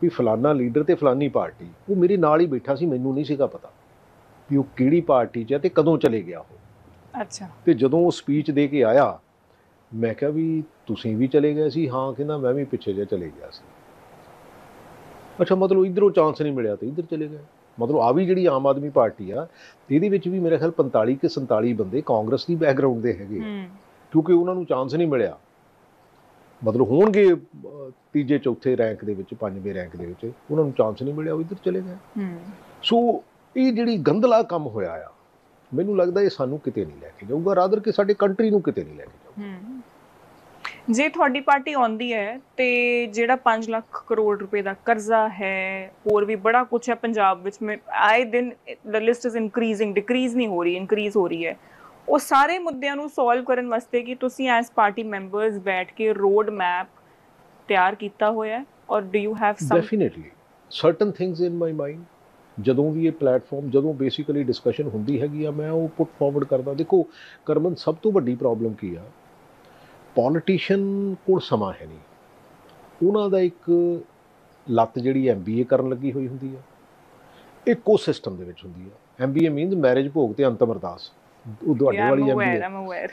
ਵੀ ਫਲਾਨਾ ਲੀਡਰ ਤੇ ਫਲਾਨੀ ਪਾਰਟੀ, ਉਹ ਮੇਰੇ ਨਾਲ ਹੀ ਬੈਠਾ ਸੀ, ਮੈਨੂੰ ਨਹੀਂ ਸੀਗਾ ਪਤਾ ਵੀ ਉਹ ਕਿਹੜੀ ਪਾਰਟੀ 'ਚ ਹੈ ਤੇ ਕਦੋਂ ਚਲੇ ਗਿਆ ਉਹ। ਅੱਛਾ। ਤੇ ਜਦੋਂ ਉਹ ਸਪੀਚ ਦੇ ਕੇ ਆਇਆ, ਮੈਂ ਕਿਹਾ ਵੀ ਤੁਸੀਂ ਵੀ ਚਲੇ ਗਏ ਸੀ? ਹਾਂ, ਕਹਿੰਦਾ ਮੈਂ ਵੀ ਪਿੱਛੇ ਜਿਹੇ ਚਲੇ ਗਿਆ ਸੀ। ਅੱਛਾ, ਮਤਲਬ ਇੱਧਰੋਂ ਚਾਂਸ ਨਹੀਂ ਮਿਲਿਆ ਤੇ ਇੱਧਰ ਚਲੇ ਗਏ। ਮਤਲਬ ਆ ਵੀ ਜਿਹੜੀ ਆਮ ਆਦਮੀ ਪਾਰਟੀ ਆ, ਇਹਦੇ ਵਿੱਚ ਵੀ ਮੇਰੇ ਖਿਆਲ 45 ਕਿ 47 ਬੰਦੇ ਕਾਂਗਰਸ ਦੀ ਬੈਕਗਰਾਊਂਡ ਦੇ ਹੈਗੇ ਆ, ਕਿਉਂਕਿ ਉਹਨਾਂ ਨੂੰ ਚਾਂਸ ਨਹੀਂ ਮਿਲਿਆ। ਮਤਲਬ ਹੋਣਗੇ ਤੀਜੇ ਚੌਥੇ ਰੈਂਕ ਦੇ ਵਿੱਚ, ਪੰਜਵੇਂ ਰੈਂਕ ਦੇ ਵਿੱਚ, ਉਹਨਾਂ ਨੂੰ ਚਾਂਸ ਨਹੀਂ ਮਿਲਿਆ, ਉਹ ਇੱਧਰ ਚਲੇ ਗਏ। ਸੋ ਇਹ ਜਿਹੜੀ ਗੰਦਲਾ ਕੰਮ ਹੋਇਆ ਆ, ਮੈਨੂੰ ਲੱਗਦਾ ਇਹ ਸਾਨੂੰ ਕਿਤੇ ਨਹੀਂ ਲੈ ਕੇ ਜਾਊਗਾ, ਰਾਦਰ ਕਿ ਸਾਡੇ ਕੰਟਰੀ ਨੂੰ ਕਿਤੇ ਨਹੀਂ ਲੈ ਕੇ ਜਾਊਗਾ। ਜੇ ਤੁਹਾਡੀ ਪਾਰਟੀ ਆਉਂਦੀ ਹੈ ਤੇ ਜਿਹੜਾ 5 ਲੱਖ ਕਰੋੜ ਰੁਪਏ ਦਾ ਕਰਜ਼ਾ ਹੈ, ਹੋਰ ਵੀ ਬੜਾ ਕੁਛ ਹੈ ਪੰਜਾਬ ਵਿੱਚ, ਆਏ ਦਿਨ ਦ ਲਿਸਟ ਇਜ਼ ਇਨਕਰੀਜ਼ਿੰਗ, ਡਿਕਰੀਜ਼ ਨਹੀਂ ਹੋ ਰਹੀ, ਇਨਕਰੀਜ਼ ਹੋ ਰਹੀ ਹੈ, ਉਹ ਸਾਰੇ ਮੁੱਦਿਆਂ ਨੂੰ ਸੋਲਵ ਕਰਨ ਵਾਸਤੇ ਕਿ ਤੁਸੀਂ ਐਜ਼ ਪਾਰਟੀ ਮੈਂਬਰਸ ਬੈਠ ਕੇ ਰੋਡ ਮੈਪ ਤਿਆਰ ਕੀਤਾ ਹੋਇਆ, ਔਰ do you have some? Definitely certain things in my mind. ਜਦੋਂ ਵੀ ਇਹ ਪਲੇਟਫਾਰਮ, ਜਦੋਂ ਬੇਸਿਕਲੀ ਡਿਸਕਸ਼ਨ ਹੁੰਦੀ ਹੈਗੀ ਆ, ਮੈਂ ਉਹ ਪੁੱਟ ਫਾਰਵਰਡ ਕਰਦਾ। ਦੇਖੋ ਕਰਮਨ, ਸਭ ਤੋਂ ਵੱਡੀ ਪ੍ਰੋਬਲਮ ਕੀ ਆ, ਪੋਲੀਟੀਸ਼ੀਅਨ ਕੋਲ ਸਮਾਂ ਹੈ ਨਹੀਂ। ਉਹਨਾਂ ਦਾ ਇੱਕ ਲੱਤ ਜਿਹੜੀ MBA ਕਰਨ ਲੱਗੀ ਹੋਈ ਹੁੰਦੀ ਆ, ਇੱਕੋ ਸਿਸਟਮ ਦੇ ਵਿੱਚ ਹੁੰਦੀ ਆ। MBA ਮੀਨਸ ਮੈਰਿਜ ਭੋਗ ਤੇ ਅੰਤਮ ਅਰਦਾਸ, ਉਹ ਤੁਹਾਡੇ ਵਾਲੀ MBA।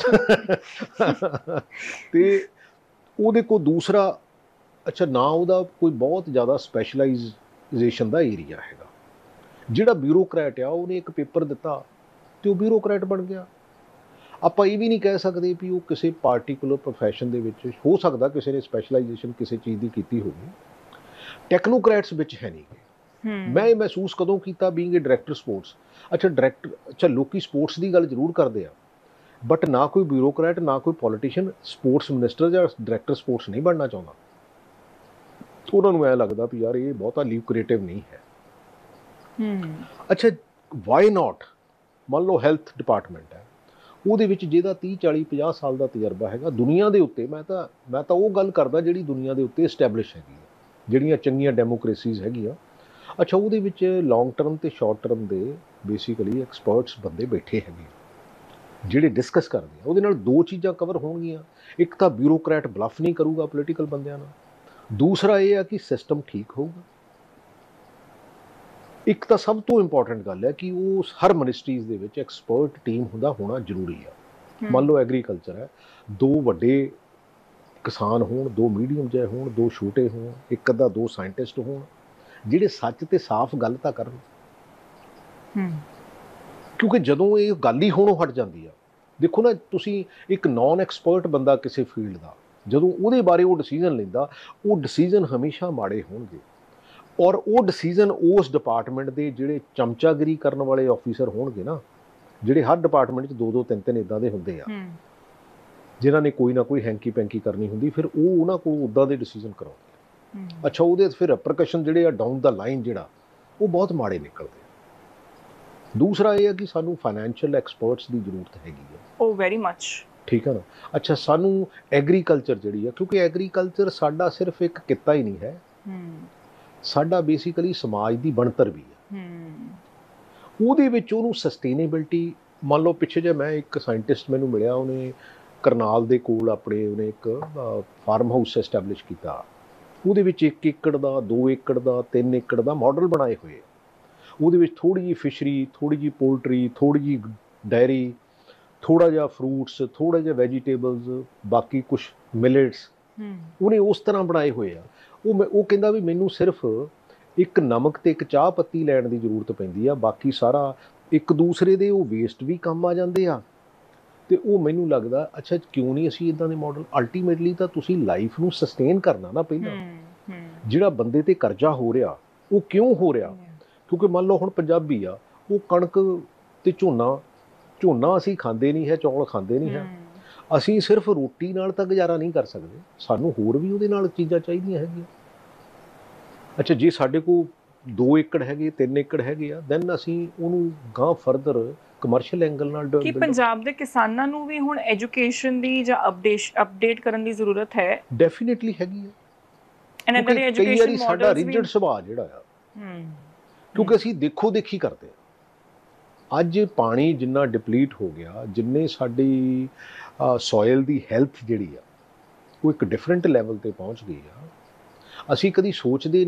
ਤੇ ਉਹਦੇ ਕੋਲ ਦੂਸਰਾ, ਅੱਛਾ ਨਾ ਉਹਦਾ ਕੋਈ ਬਹੁਤ ਜ਼ਿਆਦਾ ਸਪੈਸ਼ਲਾਈਜੇਸ਼ਨ ਦਾ ਏਰੀਆ ਹੈਗਾ। ਜਿਹੜਾ ਬਿਊਰੋਕਰੈਟ ਆ, ਉਹਨੇ ਇੱਕ ਪੇਪਰ ਦਿੱਤਾ ਤੇ ਉਹ ਬਿਊਰੋਕਰੈਟ ਬਣ ਗਿਆ। ਆਪਾਂ ਇਹ ਵੀ ਨਹੀਂ ਕਹਿ ਸਕਦੇ ਵੀ ਉਹ ਕਿਸੇ ਪਾਰਟੀਕੂਲਰ ਪ੍ਰੋਫੈਸ਼ਨ ਦੇ ਵਿੱਚ, ਹੋ ਸਕਦਾ ਕਿਸੇ ਨੇ ਸਪੈਸ਼ਲਾਈਜੇਸ਼ਨ ਕਿਸੇ ਚੀਜ਼ ਦੀ ਕੀਤੀ ਹੋਵੇ, ਟੈਕਨੋਕਰੈਟਸ ਵਿੱਚ ਹੈ ਨਹੀਂ। ਮੈਂ ਇਹ ਮਹਿਸੂਸ ਕਦੋਂ ਕੀਤਾ, ਬੀਇੰਗ ਏ ਡਾਇਰੈਕਟਰ ਸਪੋਰਟਸ। ਅੱਛਾ ਲੋਕੀ ਸਪੋਰਟਸ ਦੀ ਗੱਲ ਜ਼ਰੂਰ ਕਰਦੇ ਆ, ਬਟ ਨਾ ਕੋਈ ਬਿਊਰੋਕਰੈਟ, ਨਾ ਕੋਈ ਪੋਲੀਟੀਸ਼ੀਅਨ ਸਪੋਰਟਸ ਮਿਨਿਸਟਰ ਜਾਂ ਡਾਇਰੈਕਟਰ ਸਪੋਰਟਸ ਨਹੀਂ ਬਣਨਾ ਚਾਹੁੰਦਾ। ਉਹਨਾਂ ਨੂੰ ਐਂ ਲੱਗਦਾ ਵੀ ਯਾਰ ਇਹ ਬਹੁਤਾ ਲਿਊਕਰੇਟਿਵ ਨਹੀਂ ਹੈ। ਅੱਛਾ, ਵਾਈ ਨਾਟ? ਮੰਨ ਲਓ ਹੈਲਥ ਡਿਪਾਰਟਮੈਂਟ ਹੈ, ਉਹਦੇ ਵਿੱਚ ਜਿਹਦਾ 30 40 50 ਸਾਲ ਦਾ ਤਜਰਬਾ ਹੈਗਾ ਦੁਨੀਆ ਦੇ ਉੱਤੇ, ਮੈਂ ਤਾਂ ਉਹ ਗੱਲ ਕਰਦਾ ਜਿਹੜੀ ਦੁਨੀਆ ਦੇ ਉੱਤੇ ਇਸਟੈਬਲਿਸ਼ ਹੈਗੀ ਹੈ, ਜਿਹੜੀਆਂ ਚੰਗੀਆਂ ਡੈਮੋਕ੍ਰੇਸੀਜ਼ ਹੈਗੀਆਂ। ਅੱਛਾ, ਉਹਦੇ ਵਿੱਚ ਲੌਂਗ ਟਰਮ ਤੇ ਸ਼ਾਰਟ ਟਰਮ ਦੇ ਬੇਸਿਕਲੀ ਐਕਸਪਰਟਸ ਬੰਦੇ ਬੈਠੇ ਹੈਗੇ ਜਿਹੜੇ ਡਿਸਕਸ ਕਰਦੇ ਆ। ਉਹਦੇ ਨਾਲ ਦੋ ਚੀਜ਼ਾਂ ਕਵਰ ਹੋਣਗੀਆਂ, ਇੱਕ ਤਾਂ ਬਿਊਰੋਕਰੈਟ ਬਲਫ ਨਹੀਂ ਕਰੂਗਾ ਪੋਲੀਟੀਕਲ ਬੰਦਿਆਂ ਨਾਲ, ਦੂਸਰਾ ਇਹ ਆ ਕਿ ਸਿਸਟਮ ਠੀਕ ਹੋਊਗਾ। ਇੱਕ ਤਾਂ ਸਭ ਤੋਂ ਇੰਪੋਰਟੈਂਟ ਗੱਲ ਹੈ ਕਿ ਉਹ ਹਰ ਮਿਨਿਸਟਰੀਜ਼ ਦੇ ਵਿੱਚ ਐਕਸਪਰਟ ਟੀਮ ਹੋਣਾ ਜ਼ਰੂਰੀ ਆ। ਮੰਨ ਲਓ ਐਗਰੀਕਲਚਰ ਹੈ, 2 ਵੱਡੇ ਕਿਸਾਨ ਹੋਣ, 2 ਮੀਡੀਅਮ ਜਿਹੇ ਹੋਣ, 2 ਛੋਟੇ ਹੋਣ, ਇੱਕ ਅੱਧਾ 2 ਸਾਇੰਟਿਸਟ ਹੋਣ, ਜਿਹੜੇ ਸੱਚ ਤੇ ਸਾਫ਼ ਗੱਲ ਤਾਂ ਕਰਨ। ਕਿਉਂਕਿ ਜਦੋਂ ਇਹ ਗੱਲ ਹੀ ਹੋਣੋਂ ਹਟ ਜਾਂਦੀ ਆ, ਦੇਖੋ ਨਾ ਤੁਸੀਂ, ਇੱਕ ਨੌਨ ਐਕਸਪਰਟ ਬੰਦਾ ਕਿਸੇ ਫੀਲਡ ਦਾ ਜਦੋਂ ਉਹਦੇ ਬਾਰੇ ਉਹ ਡਿਸੀਜ਼ਨ ਲੈਂਦਾ, ਉਹ ਡਿਸੀਜ਼ਨ ਹਮੇਸ਼ਾ ਮਾੜੇ ਹੋਣਗੇ। ਔਰ ਉਹ ਡਿਸੀਜ਼ਨ ਉਸ ਡਿਪਾਰਟਮੈਂਟ ਦੇ ਜਿਹੜੇ ਚਮਚਾਗਿਰੀ ਕਰਨ ਵਾਲੇ ਆਫੀਸਰ ਹੋਣਗੇ ਨਾ, ਜਿਹੜੇ ਹਰ ਡਿਪਾਰਟਮੈਂਟ 'ਚ 2 2 3 3 ਇੱਦਾਂ ਦੇ ਹੁੰਦੇ ਆ, ਜਿਨ੍ਹਾਂ ਨੇ ਕੋਈ ਨਾ ਕੋਈ ਹੈਂਕੀ ਪੈਂਕੀ ਕਰਨੀ ਹੁੰਦੀ, ਫਿਰ ਉਹ ਉਹਨਾਂ ਕੋਲ ਉੱਦਾਂ ਦੇ ਡਿਸੀਜ਼ਨ ਕਰਾਉਂਦੇ। ਅੱਛਾ, ਉਹਦੇ ਫਿਰ ਰਿਪਰਕਸ਼ਨ ਜਿਹੜੇ ਆ ਡਾਊਨ ਦਾ ਲਾਈਨ ਜਿਹੜਾ, ਉਹ ਬਹੁਤ ਮਾੜੇ ਨਿਕਲਦੇ ਆ। ਦੂਸਰਾ ਇਹ ਹੈ ਕਿ ਸਾਨੂੰ ਫਾਈਨੈਂਸ਼ੀਅਲ ਐਕਸਪਰਟਸ ਦੀ ਜ਼ਰੂਰਤ ਹੈਗੀ ਹੈ। ਉਹ ਵੈਰੀ ਮੱਚ, ਠੀਕ ਹੈ ਨਾ। ਅੱਛਾ, ਸਾਨੂੰ ਐਗਰੀਕਲਚਰ ਜਿਹੜੀ ਆ, ਕਿਉਂਕਿ ਐਗਰੀਕਲਚਰ ਸਾਡਾ ਸਿਰਫ ਇੱਕ ਕਿੱਤਾ ਹੀ ਨਹੀਂ ਹੈ, ਸਾਡਾ ਬੇਸਿਕਲੀ ਸਮਾਜ ਦੀ ਬਣਤਰ ਵੀ ਹੈ। ਉਹਦੇ ਵਿੱਚ ਉਹਨੂੰ ਸਸਟੇਨੇਬਿਲਟੀ, ਮੰਨ ਲਓ ਪਿੱਛੇ ਜੇ ਮੈਂ ਇੱਕ ਸਾਇੰਟਿਸਟ ਮੈਨੂੰ ਮਿਲਿਆ, ਉਹਨੇ ਕਰਨਾਲ ਦੇ ਕੋਲ ਆਪਣੇ ਉਹਨੇ ਇੱਕ ਫਾਰਮ ਹਾਊਸ ਐਸਟੈਬਲਿਸ਼ ਕੀਤਾ। ਉਹਦੇ ਵਿੱਚ 1 ਏਕੜ ਦਾ, 2 ਏਕੜ ਦਾ, 3 ਏਕੜ ਦਾ ਮਾਡਲ ਬਣਾਏ ਹੋਏ। ਉਹਦੇ ਵਿੱਚ ਥੋੜ੍ਹੀ ਜਿਹੀ ਫਿਸ਼ਰੀ, ਥੋੜ੍ਹੀ ਜਿਹੀ ਪੋਲਟਰੀ, ਥੋੜ੍ਹੀ ਜਿਹੀ ਡਾਇਰੀ, ਥੋੜ੍ਹਾ ਜਿਹਾ ਫਰੂਟਸ, ਥੋੜ੍ਹਾ ਜਿਹਾ ਵੈਜੀਟੇਬਲਸ, ਬਾਕੀ ਕੁਛ ਮਿਲਟਸ, ਉਹਨੇ ਉਸ ਤਰ੍ਹਾਂ ਬਣਾਏ ਹੋਏ ਆ। ਉਹ ਕਹਿੰਦਾ ਵੀ ਮੈਨੂੰ ਸਿਰਫ ਇੱਕ ਨਮਕ ਤੇ ਇੱਕ ਚਾਹ ਪੱਤੀ ਲੈਣ ਦੀ ਜ਼ਰੂਰਤ ਪੈਂਦੀ ਆ, ਬਾਕੀ ਸਾਰਾ ਇੱਕ ਦੂਸਰੇ ਦੇ ਉਹ ਵੇਸਟ ਵੀ ਕੰਮ ਆ ਜਾਂਦੇ ਆ। ਤੇ ਉਹ ਮੈਨੂੰ ਲੱਗਦਾ, ਅੱਛਾ ਕਿਉਂ ਨਹੀਂ ਅਸੀਂ ਇੱਦਾਂ ਦੇ ਮਾਡਲ? ਅਲਟੀਮੇਟਲੀ ਤਾਂ ਤੁਸੀਂ ਲਾਈਫ ਨੂੰ ਸਸਟੇਨ ਕਰਨਾ ਨਾ ਪਹਿਲਾਂ। ਜਿਹੜਾ ਬੰਦੇ ਤੇ ਕਰਜ਼ਾ ਹੋ ਰਿਹਾ, ਉਹ ਕਿਉਂ ਹੋ ਰਿਹਾ? ਕਿਉਂਕਿ ਮੰਨ ਲਓ ਹੁਣ ਪੰਜਾਬੀ ਆ, ਉਹ ਕਣਕ ਤੇ ਝੋਨਾ ਅਸੀਂ ਖਾਂਦੇ ਨਹੀਂ ਹੈ, ਚੌਲ ਖਾਂਦੇ ਨਹੀਂ ਹੈ, ਅਸੀਂ ਸਿਰਫ ਰੋਟੀ ਨਾਲ ਤਾਂ ਗੁਜ਼ਾਰਾ ਨਹੀਂ ਕਰ ਸਕਦੇ, ਸਾਨੂੰ ਹੋਰ ਵੀ ਉਹਦੇ ਨਾਲ ਚੀਜ਼ਾਂ ਚਾਹੀਦੀਆਂ ਹੈਗੀਆਂ। ਅੱਛਾ, ਜੇ ਸਾਡੇ ਕੋਲ 2 ਏਕੜ ਹੈਗੇ, 3 ਏਕੜ ਹੈਗੇ ਆ, ਦੈਨ ਅਸੀਂ ਉਹਨੂੰ ਗਾਂ ਫਰਦਰ ਕਮਰਸ਼ੀਅਲ ਐਂਗਲ ਨਾਲ। ਕੀ ਪੰਜਾਬ ਦੇ ਕਿਸਾਨਾਂ ਨੂੰ ਵੀ ਹੁਣ ਐਜੂਕੇਸ਼ਨ ਦੀ ਜਾਂ ਅਪਡੇਟ ਕਰਨ ਦੀ ਜ਼ਰੂਰਤ ਹੈ? ਡੈਫੀਨੇਟਲੀ ਹੈਗੀ ਹੈ। ਕਈ ਵਾਰੀ ਸਾਡਾ ਰਿਜਿਡ ਸੁਭਾਅ ਜਿਹੜਾ ਆ, ਕਿਉਂਕਿ ਅਸੀਂ ਦੇਖੋ ਦੇਖੀ ਕਰਦੇ ਹਾਂ। ਅੱਜ ਪਾਣੀ ਜਿੰਨਾ ਡਿਪਲੀਟ ਹੋ ਗਿਆ, ਜਿੰਨੇ ਸਾਡੀ ਸੋਇਲ ਦੀ ਹੈਲਥ ਜਿਹੜੀ ਆ, ਉਹ ਇੱਕ ਡਿਫਰੈਂਟ ਲੈਵਲ 'ਤੇ ਪਹੁੰਚ ਗਈ ਆ। ਅਸੀਂ ਕਦੀ ਸੋਚਦੇ